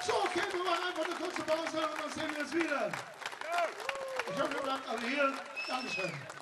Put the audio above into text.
So, okay, wir machen einfach eine kurze Pause und dann sehen wir uns wieder. Ich hoffe, ihr bleibt alle hier. Dankeschön.